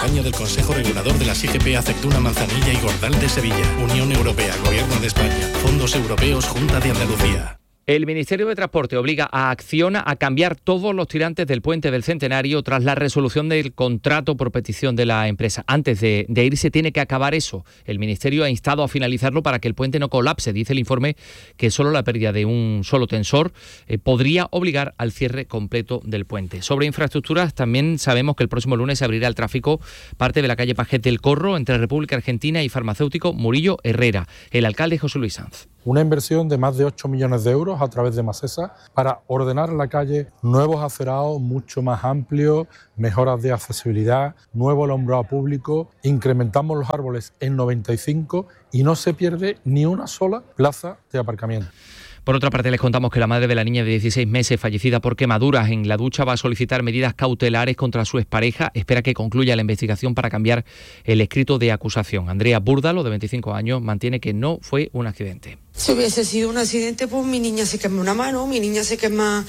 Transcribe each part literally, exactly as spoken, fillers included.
campaña del Consejo Regulador de las I G P Aceituna, Manzanilla y Gordal de Sevilla. Unión Europea, Gobierno de España, Fondos Europeos, Junta de Andalucía. El Ministerio de Transporte obliga a Acciona a cambiar todos los tirantes del puente del Centenario tras la resolución del contrato por petición de la empresa. Antes de, de irse tiene que acabar eso. El Ministerio ha instado a finalizarlo para que el puente no colapse. Dice el informe que solo la pérdida de un solo tensor eh, podría obligar al cierre completo del puente. Sobre infraestructuras, también sabemos que el próximo lunes se abrirá el tráfico parte de la calle Pajet del Corro entre República Argentina y farmacéutico Murillo Herrera. El alcalde José Luis Sanz. Una inversión de más de ocho millones de euros a través de Masesa para ordenar la calle, nuevos acerados mucho más amplios, mejoras de accesibilidad, nuevo alumbrado público, incrementamos los árboles en noventa y cinco y no se pierde ni una sola plaza de aparcamiento. Por otra parte, les contamos que la madre de la niña de dieciséis meses, fallecida por quemaduras en la ducha, va a solicitar medidas cautelares contra su expareja. Espera que concluya la investigación para cambiar el escrito de acusación. Andrea Búrdalo, de veinticinco años, mantiene que no fue un accidente. Si hubiese sido un accidente, pues mi niña se quema una mano, mi niña se quema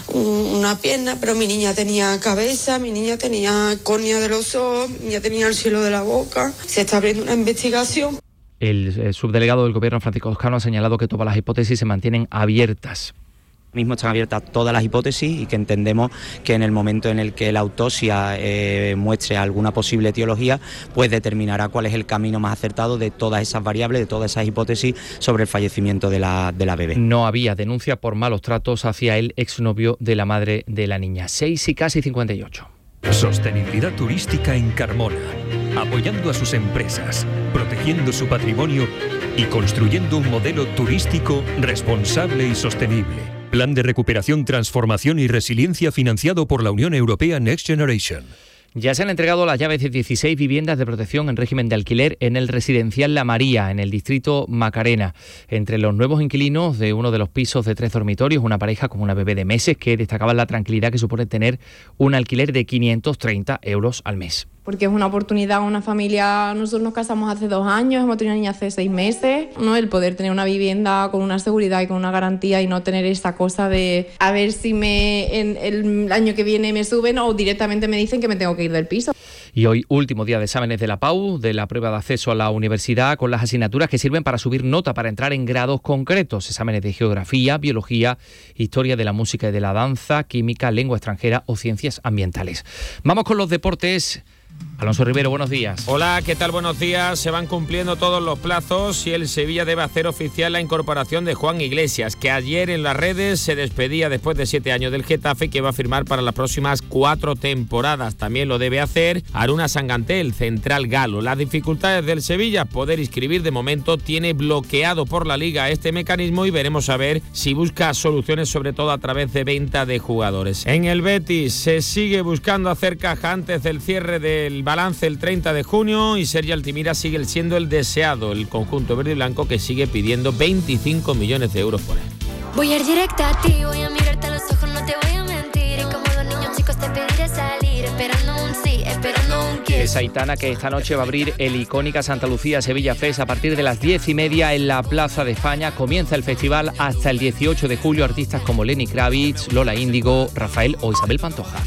una pierna, pero mi niña tenía cabeza, mi niña tenía córnea de los ojos, mi niña tenía el cielo de la boca. Se está abriendo una investigación. El, el subdelegado del Gobierno, Francisco Toscano, ha señalado que todas las hipótesis se mantienen abiertas. Mismo están abiertas todas las hipótesis y que entendemos que en el momento en el que la autopsia eh, muestre alguna posible etiología, pues determinará cuál es el camino más acertado de todas esas variables, de todas esas hipótesis sobre el fallecimiento de la, de la bebé. No había denuncia por malos tratos hacia el exnovio de la madre de la niña. seis y casi cincuenta y ocho. Sostenibilidad turística en Carmona, apoyando a sus empresas, protegiendo su patrimonio y construyendo un modelo turístico responsable y sostenible. Plan de recuperación, transformación y resiliencia financiado por la Unión Europea Next Generation. Ya se han entregado las llaves de dieciséis viviendas de protección en régimen de alquiler en el residencial La María, en el distrito Macarena. Entre los nuevos inquilinos de uno de los pisos de tres dormitorios, una pareja con una bebé de meses que destacaban la tranquilidad que supone tener un alquiler de quinientos treinta euros al mes. Porque es una oportunidad, una familia, nosotros nos casamos hace dos años, hemos tenido una niña hace seis meses, ¿no? El poder tener una vivienda con una seguridad y con una garantía y no tener esa cosa de a ver si me en el año que viene me suben o directamente me dicen que me tengo que ir del piso. Y hoy, último día de exámenes de la P A U, de la prueba de acceso a la universidad, con las asignaturas que sirven para subir nota, para entrar en grados concretos. Exámenes de geografía, biología, historia de la música y de la danza, química, lengua extranjera o ciencias ambientales. Vamos con los deportes. Alonso Rivero, buenos días. Hola, ¿qué tal? Buenos días. Se van cumpliendo todos los plazos y el Sevilla debe hacer oficial la incorporación de Juan Iglesias, que ayer en las redes se despedía después de siete años del Getafe, que va a firmar para las próximas cuatro temporadas. También lo debe hacer Aruna Sangantel, central galo. Las dificultades del Sevilla, poder inscribir de momento, tiene bloqueado por la Liga este mecanismo y veremos a ver si busca soluciones, sobre todo a través de venta de jugadores. En el Betis se sigue buscando hacer caja antes del cierre de el balance el treinta de junio y Sergi Altimira sigue siendo el deseado, el conjunto verde y blanco que sigue pidiendo veinticinco millones de euros por él. Voy a ir directa a ti, voy a mirarte a los ojos, no te voy a mentir. Y como dos niños chicos te pediré salir, esperando un sí, esperando un kiss. Es Aitana, que esta noche va a abrir el icónica Santa Lucía Sevilla Fest a partir de las diez y media en la Plaza de España. Comienza el festival hasta el dieciocho de julio. Artistas como Lenny Kravitz, Lola Índigo, Rafael o Isabel Pantoja.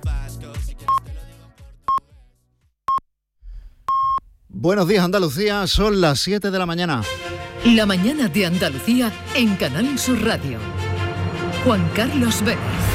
Buenos días, Andalucía, son las siete de la mañana. La mañana de Andalucía en Canal Sur Radio. Juan Carlos Vélez.